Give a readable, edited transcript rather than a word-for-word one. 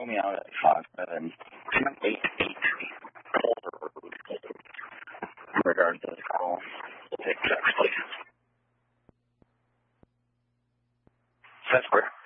me out at 5'7", 283 in regards to this call. We'll take checks, please. That's where.